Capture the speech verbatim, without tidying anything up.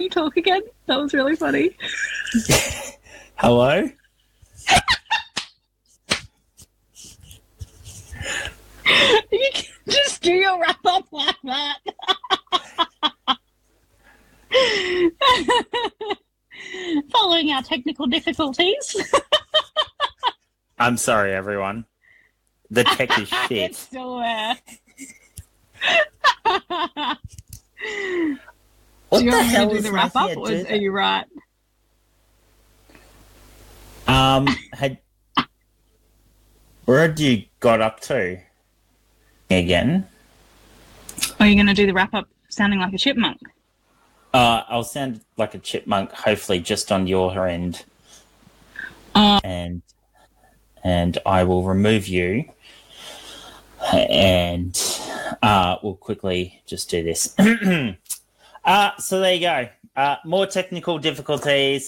talk again? That was really funny. Hello? You can just do your wrap up like that. Following our technical difficulties. I'm sorry, everyone. The tech is shit. It's still there. What do you the want me hell to do is the wrap making up, it or do are that? you right? Um, had where had you got up to again? Are you going to do the wrap up sounding like a chipmunk? Uh, I'll sound like a chipmunk, hopefully just on your end, Uh, and and I will remove you, and uh, we'll quickly just do this. uh, so there you go. Uh, more technical difficulties.